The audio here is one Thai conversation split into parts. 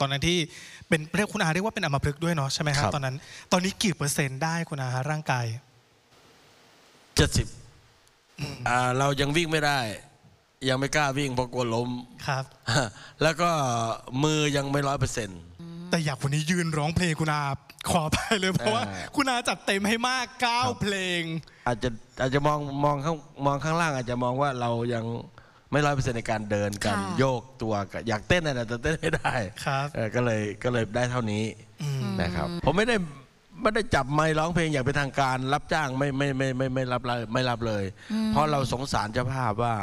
ตอนนั้นที่เป็นเรียกคุณอาเรียกว่าเป็นอัมพฤกษ์ด้วยเนาะใช่ไหมครับตอนนั้นตอนนี้กี่เปอร์เซ็นต์ได้คุณอาร่างกาย 70เรายังวิ่งไม่ได้ยังไม่กล้าวิ่งเพราะกลัวล้มครับแล้วก็มือยังไม่100% แต่อยากวันนี้ยืนร้องเพลงคุณอาขอไปเลยเพราะว่าคุณอาจัดเต็มให้มาก9เพลงอาจจะมองข้างล่างอาจจะมองว่าเรายังไม่100%ในการเดินการโยกตัวอยากเต้นอะไรแต่เต้นไม่ได้ก็เลยได้เท่านี้นะครับผมไม่ได้จับไมค์ร้องเพลงอย่างเป็นทางการรับจ้างไม่รับเลยเพราะเราสงสารเจ้าภาพว่า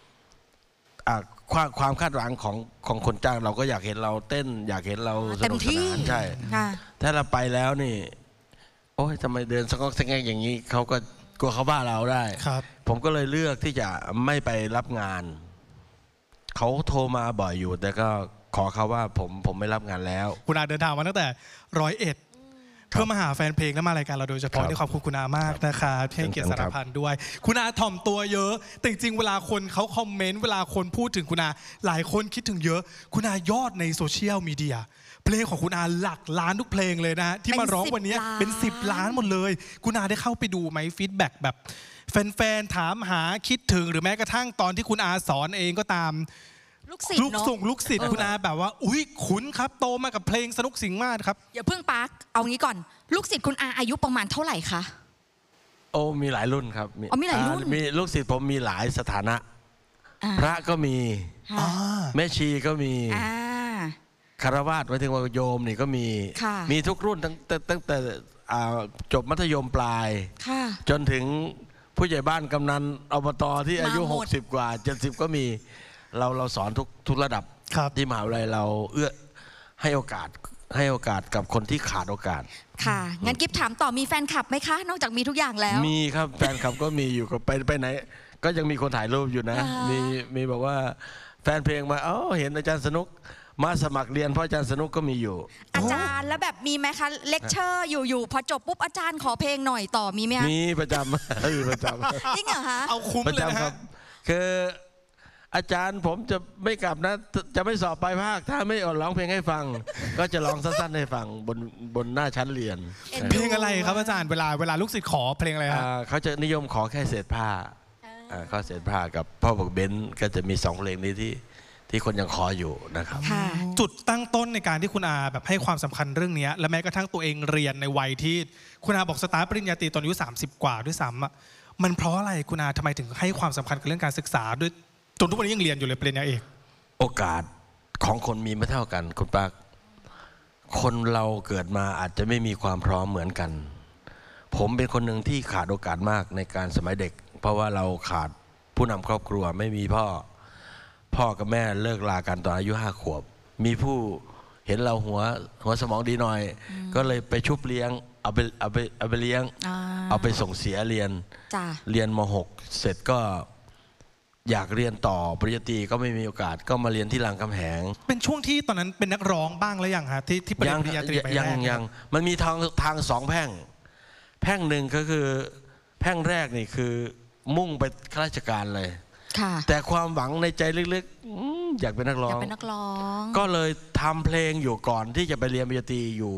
ความคาดหวังของคนจ้างเราก็อยากเห็นเราเต้นอยากเห็นเราสนุกสนานใช่ถ้าเราไปแล้วนี่โอ้ยทำไมเดินสกอกสแงกอย่างนี้เขาก็กลัวเขาบ้าเราได้ผมก็เลยเลือกที่จะไม่ไปรับงานเขาโทรมาบ่อยอยู่แต่ก็ขอเขาว่าผมไม่รับงานแล้วคุณอาเดินทางมาตั้งแต่101เพื่อมาหาแฟนเพลงและมารายการเราโดยเฉพาะที่ขอบคุณคุณอามากนะคะที่ให้เกียรติสารพันด้วยคุณอาถ่อมตัวเยอะแต่จริงเวลาคนเขาคอมเมนต์เวลาคนพูดถึงคุณอาหลายคนคิดถึงเยอะคุณอายอดในโซเชียลมีเดียเพลงของคุณอาหลักล้านทุกเพลงเลยนะที่มาร้องวันนี้เป็น10 ล้านหมดเลยคุณอาได้เข้าไปดูไหมฟีดแบ็กแบบแฟนๆถามหาคิดถึงหรือแม้กระทั่งตอนที่คุณอาสอนเองก็ตามลูกศิษย์ลูกศิษย์คุณอาแบบว่าอุ้ยคุ้นครับโตมากับเพลงสนุกสิงมากครับอย่าเพิ่งปาร์คเอางี้ก่อนลูกศิษย์คุณอาอายุประมาณเท่าไหร่คะโอ้มีหลายรุ่นครับมีหลายรุ่นมีลูกศิษย์ผมมีหลายสถานะพระก็มีแม่ชีก็มีคารวาสหมายถึงว่าโยมนี่ก็มีทุกรุ่นตั้งแต่จบมัธยมปลายจนถึงผู้ใหญ่บ้านกำนันอบตที่อายุ60 กว่า70ก็มีเราสอนทุกระดับที่มหาวิทยาลัยเราให้โอกาสกับคนที่ขาดโอกาสค่ะงั้นกิ๊บถามต่อมีแฟนคลับไหมคะนอกจากมีทุกอย่างแล้วมีครับแฟนคลับก็มีอยู่ก็ไปไหนก็ยังมีคนถ่ายรูปอยู่นะมีบอกว่าแฟนเพลงมาเห็นอาจารย์สนุกมาสมัครเรียนเพราะอาจารย์สนุกก็มีอยู่อาจารย์แล้วแบบมีไหมคะเลคเชอร์อยู่พอจบปุ๊บอาจารย์ขอเพลงหน่อยต่อมีไหมมีประจำประจำจริงเหรอคะเอาคุ้มเลยครับคืออาจารย์ผมจะไม่กลับนะจะไม่สอบปลายภาคถ้าไม่ร้องเพลงให้ฟังก็จะร้องสั้นๆให้ฟังบนหน้าชั้นเรียนเพลงอะไรครับอาจารย์เวลาลูกศิษย์ขอเพลงอะไรครับเขาจะนิยมขอแค่เศษผ้าข้อเศษผ้ากับพ่อบอกเบนซ์ก็จะมี2เพลงนี้ที่คนยังขออยู่นะครับจุดตั้งต้นในการที่คุณอาแบบให้ความสำคัญเรื่องนี้และแม้กระทั่งตัวเองเรียนในวัยที่คุณอาบอกสตาร์ทปริญญาตรีตอนอายุ30 กว่าด้วยซ้ำมันเพราะอะไรคุณอาทำไมถึงให้ความสำคัญกับเรื่องการศึกษาด้วยจนทุกวันนี้ยังเรียนอยู่เลยปริญญาเอกโอกาสของคนมีไม่เท่ากันคุณปักคนเราเกิดมาอาจจะไม่มีความพร้อมเหมือนกันผมเป็นคนหนึ่งที่ขาดโอกาสมากในการสมัยเด็กเพราะว่าเราขาดผู้นำครอบครัวไม่มีพ่อกับแม่เลิกลากันตอนอายุ5 ขวบมีผู้เห็นเราหัวสมองดีหน่อยก็เลยไปชุบเลี้ยงเอาไปเลี้ยงเอาไปส่งเสียเรียนม.6 เสร็จก็อยากเรียนต่อปริญญาตรีก็ไม่มีโอกาสก็มาเรียนที่รามคำแหงเป็นช่วงที่ตอนนั้นเป็นนักร้องบ้างแล้วยังฮะที่ปริญญาตรีไปยังมันมีทาง2 แพ่งหนึ่งก็คือแพ่งแรกนี่คือมุ่งไปข้าราชการเลยแต่ความหวังในใจลึกๆอยากเป็นนักร้องก็เลยทำเพลงอยู่ก่อนที่จะไปเรียนปริญญาตรีอยู่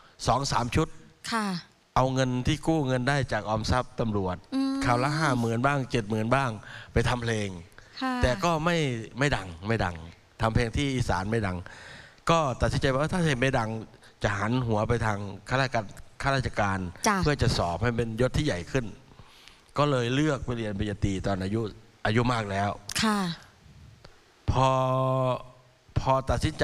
2-3 ชุดเอาเงินที่กู้เงินได้จากออมทรัพย์ตำรวจคราวละ 50,000 บ้าง 70,000 บ้างไปทำเพลงแต่ก็ไม่ดังทำเพลงที่อีสานไม่ดังก็ตัดสินใจว่าถ้าเพลงไม่ดังจะหันหัวไปทางข้าราชการเพื่อจะสอบให้เป็นยศที่ใหญ่ขึ้นก็เลยเลือกไปเรียนปริญญาตรีตอนอายุมากแล้วพอตัดสินใจ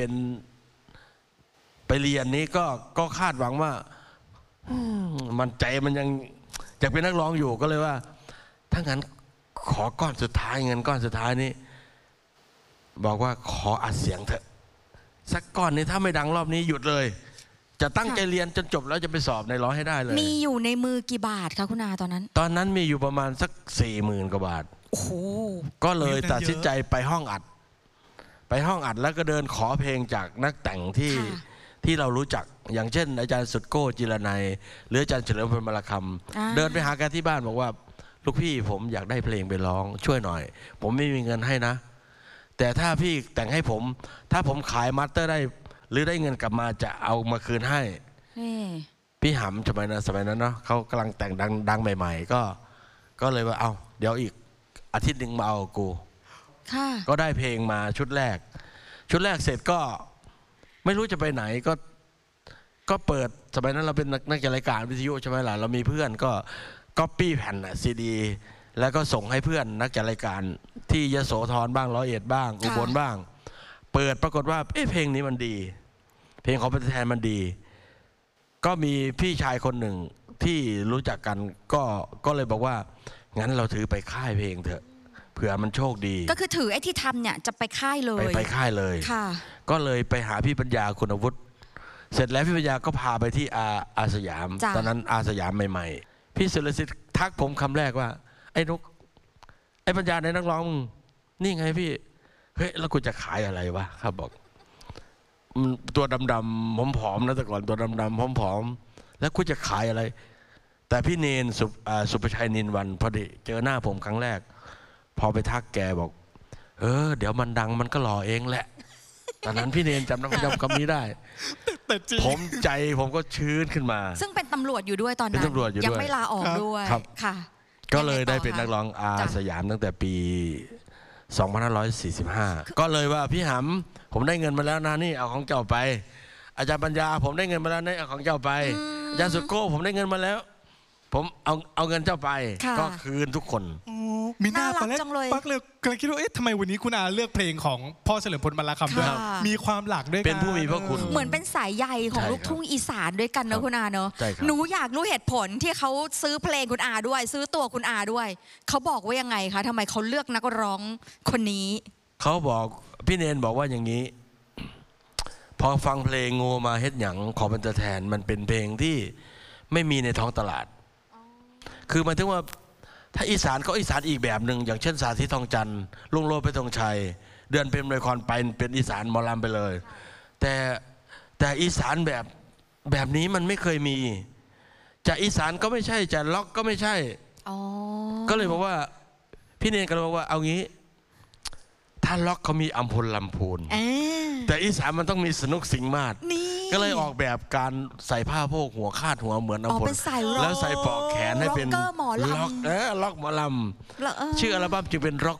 ไปเรียนนี้ก็คาดหวังว่ามันใจมันยังอยากเป็นนักร้องอยู่ก็เลยว่าถ้างั้นขอก้อนสุดท้ายเงินก้อนสุดท้ายนี้บอกว่าขออัดเสียงเถอะสักก้อนนี้ถ้าไม่ดังรอบนี้หยุดเลยจะตั้งใจเรียนจนจบแล้วจะไปสอบในร้อยให้ได้เลยมีอยู่ในมือกี่บาทคะคุณอาตอนนั้นมีอยู่ประมาณสัก 40,000 กว่าบาทโอ้โหก็เลยตัดสินใจไปห้องอัดแล้วก็เดินขอเพลงจากนักแต่งที่เรารู้จักอย่างเช่นอาจารย์สุดโก้จิรนัยหรืออาจารย์เฉลิมพลมรคำเดินไปหาแกที่บ้านบอกว่าลูกพี่ผมอยากได้เพลงไปร้องช่วยหน่อยผมไม่มีเงินให้นะแต่ถ้าพี่แต่งให้ผมถ้าผมขายมาสเตอร์ได้หรือได้เงินกลับมาจะเอามาคืนให้พี่หำสมัยนั้นเนาะเขากำลังแต่งดังใหม่ๆก็เลยว่าเอาเดี๋ยวอีกอาทิตย์หนึ่งมาเอากูก็ได้เพลงมาชุดแรกเสร็จก็ไม่รู้จะไปไหนก็เปิดสมัยนั้นเราเป็นนักจัดรายการวิทยุใช่ไหมล่ะเรามีเพื่อนก็ก๊อปปี้แผ่นซีดีแล้วก็ส่งให้เพื่อนนักจัดรายการที่ยโสธรบ้างร้อยเอ็ดบ้างอุบลบ้างเปิดปรากฏว่าเพลงนี้มันดีเพลงของเป็นแทนมันดีก็มีพี่ชายคนหนึ่งที่รู้จักกันก็เลยบอกว่างั้นเราถือไปค่ายเพลงเถอะเผื่อมันโชคดีก็คือถือไอ้ที่ทำเนี่ยจะไปค่ายเลยไปค่ายเลยก็เลยไปหาพี่ปัญญาคุณวุฒิเสร็จแล้วพี่ปัญญาก็พาไปที่อาสยามตอนนั้นอาสยามใหม่ๆพี่สุรสิทธิ์ทักผมคำแรกว่าไอ้นุกไอ้ปัญญาในนักร้องนี่ไงพี่เฮ้ยแล้วกูจะขายอะไรวะครับบอกตัวดำๆผอมๆนะแต่ก่อนตัวดำๆผอมๆแล้วกูจะขายอะไรแต่พี่เนนสุประชัยนินวันพอดีเจอหน้าผมครั้งแรกพอไปทักแกบอกเดี๋ยวมันดังมันก็หล่อเองแหละตอนนั้นพี่เนนจำคำนี้ได้ผมใจผมก็ชื้นขึ้นมาซึ่งเป็นตำรวจอยู่ด้วยตอนนั้นยังไม่ลาออกด้วยค่ะก็เลยได้เป็นนักร้องอาสยามตั้งแต่ปี 2545 ก็เลยว่าพี่หำผมได้เงินมาแล้วนะนี่เอาของเจ้าไปอาจารย์ปัญญาผมได้เงินมาแล้วนี่เอาของเจ้าไปอาจารย์สุโก้ผมได้เงินมาแล้วผมเอาเงินเจ้าไปก็คืนทุกคนมีหน้าตอนแรกปักเลยกำลังคิดว่าทำไมวันนี้คุณอาเลือกเพลงของพ่อเฉลิมพลมาลาคำด้วยมีความหลากด้วยเป็นผู้มีพระคุณเหมือนเป็นสายใยของลูกทุ่งอีสานด้วยกันเนอะคุณอาเนอะหนูอยากรู้เหตุผลที่เขาซื้อเพลงคุณอาด้วยซื้อตัวคุณอาด้วยเขาบอกว่ายังไงคะทำไมเขาเลือกนักร้องคนนี้เขาบอกพี่เนนบอกว่าอย่างนี้พอฟังเพลงโง่มาเฮ็ดหยังขอเป็นตัวแทนมันเป็นเพลงที่ไม่มีในท้องตลาดคือหมายถึงว่าถ้าอีสานก็อีสานอีกแบบหนึ่งอย่างเช่นสาธิตทองจันทร์ลุงโรจน์เพชรธงชัยเดือนเพ็ญเลยคอนไปเป็นอีสานหมอลำไปเลยแต่อีสานแบบนี้มันไม่เคยมีจะอีสานก็ไม่ใช่จะล็อกก็ไม่ใช่ก็เลยบอกว่าพี่เนรก็เลยบอกว่าเอางี้ถ้าล็อกเขามีอัมพลลำพูนแต่อีสานมันต้องมีสนุกสิงห์มาศก็เลยออกแบบการใส่ผ้าโพกหัวคาดหัวเหมือนอัมพลแล้วใส่ปลอกแขนให้เป็นล็อกล็อกหมอลำชื่ออัลบั้มจึงเป็นร็อก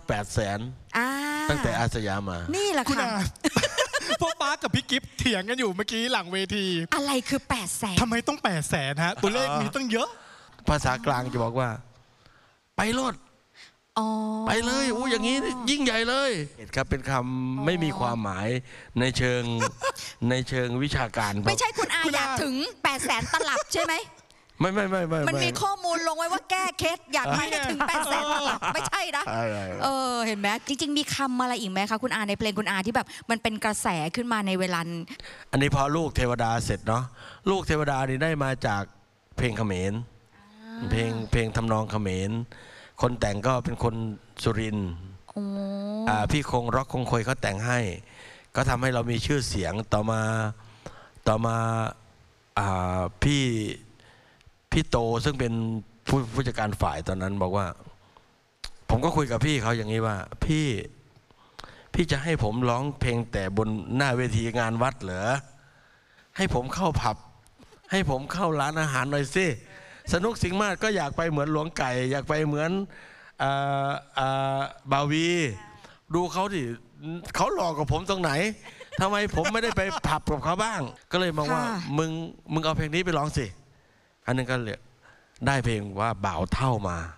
800,000ตั้งแต่อาสยามมานี่แหละค่ะพ่อป้ากับพี่กิฟเถียงกันอยู่เมื่อกี้หลังเวทีอะไรคือ800,000 ทำไมต้อง800,000ฮะตัวเลขมีตั้งเยอะภาษากลางจะบอกว่าไปรถไปเลยอย่างนี้ยิ่งใหญ่เลยครับเป็นคำไม่มีความหมายในเชิงวิชาการไม่ใช่คุณอาอยากถึง800,000 ตลับใช่ไหมไม่มันมีข้อมูลลงไว้ว่าแก้เคล็ดอยากให้ถึง800,000 ตลับไม่ใช่นะเห็นไหมจริงๆมีคำอะไรอีกไหมคะคุณอาในเพลงคุณอาที่แบบมันเป็นกระแสขึ้นมาในเวลาอันนี้พอลูกเทวดาเสร็จเนาะลูกเทวดานี่ได้มาจากเพลงเขมรเพลงทำนองเขมรคนแต่งก็เป็นคนสุรินทร์พี่คงร็อกคงคอยเขาแต่งให้ก็ทำให้เรามีชื่อเสียงต่อมาพี่โตซึ่งเป็นผู้จัดการฝ่ายตอนนั้นบอกว่าผมก็คุยกับพี่เขาอย่างนี้ว่าพี่จะให้ผมร้องเพลงแต่บนหน้าเวทีงานวัดเหรอให้ผมเข้าผับให้ผมเข้าร้านอาหารหน่อยสิสนุกสิงห์มาศก็อยากไปเหมือนหลวงไก่อยากไปเหมือนบาวีดูเขาดิเขาหลอกกับผมตรงไหนทำไมผมไม่ได้ไปผับกับเขาบ้างก็เลยมองว่ามึงเอาเพลงนี้ไปร้องสิอันนึงก็เลยได้เพลงว่าบ่าวเท่า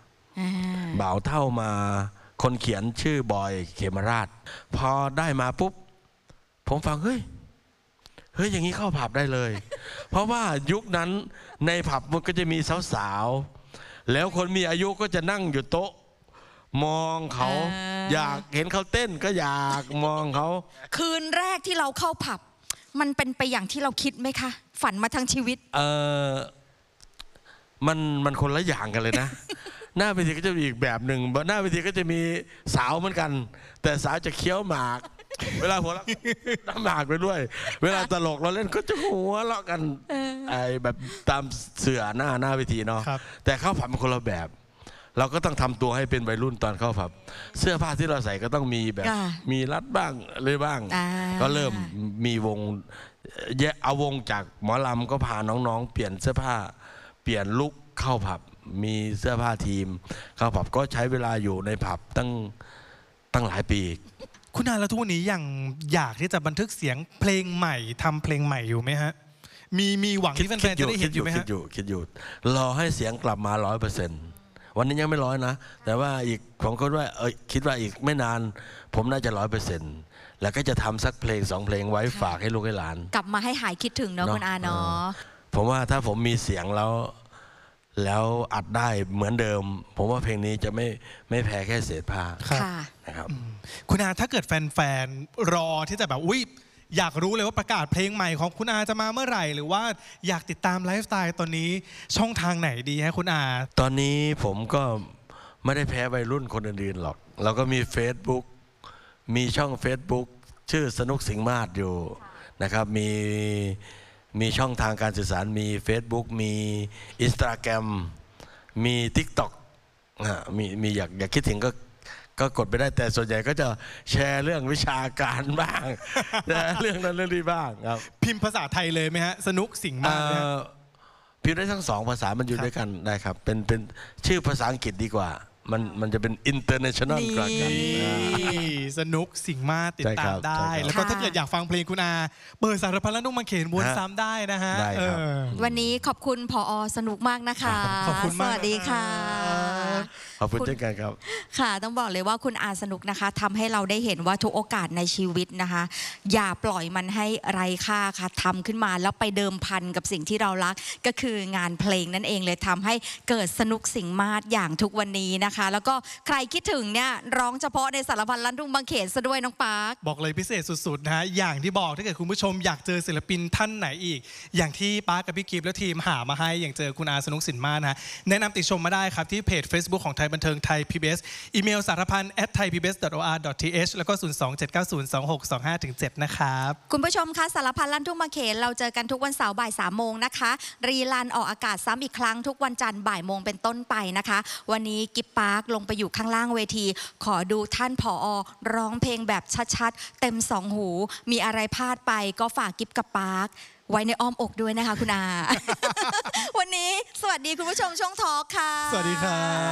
มาคนเขียนชื่อบอยเขมราชพอได้มาปุ๊บผมฟังเฮ้ยอย่างนี้เข้าผับได้เลยเพราะว่ายุคนั้นในผับมันก็จะมีสาวๆแล้วคนมีอายุก็จะนั่งอยู่โต๊ะมองเขาอยากเห็นเขาเต้นก็อยากมองเขาคืนแรกที่เราเข้าผับมันเป็นไปอย่างที่เราคิดไหมคะฝันมาทั้งชีวิตมันคนละอย่างกันเลยนะ หน้าเวทีก็จะมีอีกแบบหนึ่งหน้าเวทีก็จะมีสาวเหมือนกันแต่สาวจะเคี้ยวหมากเวลาหัวเราะน้ำหมากไปด้วยเวลาตลกเราเล่นก็จะหัวเราะกันแบบตามเสื่อหน้าเวทีเนาะแต่เข้าผับเป็นคนละแบบเราก็ต้องทำตัวให้เป็นวัยรุ่นตอนเข้าผับเสื้อผ้าที่เราใส่ก็ต้องมีแบบมีรัดบ้างเลยบ้างก็เริ่มมีวงเอาวงจากหมอลำก็พาน้องๆเปลี่ยนเสื้อผ้าเปลี่ยนลุคเข้าผับมีเสื้อผ้าทีมเข้าผับก็ใช้เวลาอยู่ในผับตั้งหลายปีคุณอาแล้วทุกวันนี้ยังอยากที่จะบันทึกเสียงเพลงใหม่ทำเพลงใหม่อยู่ไหมฮะมีหวังที่แฟนๆจะได้เห็นอยู่ไหมฮะคิดอยู่รอให้เสียงกลับมา 100%วันนี้ยังไม่100นะแต่ว่าอีกผมก็ว่าคิดว่าอีกไม่นานผมน่าจะ 100%แล้วก็จะทำสักเพลง2เพลงไว้ฝากให้ลูกให้หลานกลับมาให้หายคิดถึงเนาะคุณอาเนาะผมว่าถ้าผมมีเสียงแล้วอัดได้เหมือนเดิมผมว่าเพลงนี้จะไม่แพ้แค่เศษผ้านะครับคุณอาถ้าเกิดแฟนๆรอที่จะแบบอยากรู้เลยว่าประกาศเพลงใหม่ของคุณอาจะมาเมื่อไหร่หรือว่าอยากติดตามไลฟ์สไตล์ตอนนี้ช่องทางไหนดีฮะคุณอาตอนนี้ผมก็ไม่ได้แพ้วัยรุ่นคนอื่นๆหรอกเราก็มี Facebook มีช่อง Facebook ชื่อสนุกสิงห์มาศอยู่นะครับมีช่องทางการสื่อสารมี Facebook มี Instagram มี TikTok มีอยากคิดถึงก็กดไปได้แต่ส่วนใหญ่ก็จะแชร์เรื่องวิชาการบ้างเรื่องนั้นเรื่องนี้บ้างครับพิมพ์ภาษาไทยเลยไหมฮะสนุกสิงห์มาศพิมพ์ได้ทั้ง2ภาษามันอยู่ด้วยกันได้ครับเป็นชื่อภาษาอังกฤษดีกว่ามันจะเป็น international กว่ากันสนุกสิงห์มาศติดตามได้แล้วก็ถ้าเกิดอยากฟังเพลงคุณอาเปิดสารพัดและนุ่มมาเขนวนซ้ำได้นะฮะวันนี้ขอบคุณผอ.สนุกมากนะคะขอบคุณมากสวัสดีค่ะขอบคุณเช่นกันครับค่ะต้องบอกเลยว่าคุณอาสนุกนะคะทำให้เราได้เห็นว่าทุกโอกาสในชีวิตนะคะอย่าปล่อยมันให้ไร้ค่าค่ะทำขึ้นมาแล้วไปเดิมพันกับสิ่งที่เรารักก็คืองานเพลงนั่นเองเลยทำให้เกิดสนุกสิงห์มาศอย่างทุกวันนี้นะคะแล้วก็ใครคิดถึงเนี่ยร้องเฉพาะในสารพัดลั่นทุ่งบางเขนซะด้วยน้องปาร์คบอกเลยพิเศษสุดๆนะฮะอย่างที่บอกถ้าเกิดคุณผู้ชมอยากเจอศิลปินท่านไหนอีกอย่างที่ปาร์คกับพี่กิฟต์และทีมหามาให้อย่างเจอคุณอาสนุกสิงห์มาศนะแนะนำติชมมาได้ครับที่เพจ Facebook ของไทยบันเทิงไทย PBS อีเมลสารพัน @thaipbs.or.th แล้วก็ 027902625-7 นะครับคุณผู้ชมคะสารพัดลั่นทุ่งบางเขนเราเจอกันทุกวันเสาร์บ่าย 3 โมงนะคะรีลันออกอากาศซ้ำอีกครั้งทุกวันจันทร์บ่ายโมงเป็นต้นไปนะคะวันนี้กิฟต์ปาร์คลงไปอยู่ข้างล่างเวทีขอดูท่านผอ.ร้องเพลงแบบชัดๆเต็ม2 หูมีอะไรพลาดไปก็ฝากกิฟต์กับปาร์คไว้ในอ้อมอกด้วยนะคะคุณอา วันนี้สวัสดีคุณผู้ชมช่วงทอล์คค่ะสวัสดีค่ะ